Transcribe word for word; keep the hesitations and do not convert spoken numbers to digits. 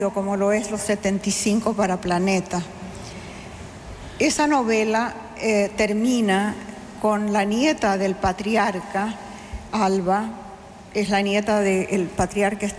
como lo es Los setenta y cinco para Planeta. Esa novela eh, termina con la nieta del patriarca, Alba, es la nieta del patriarca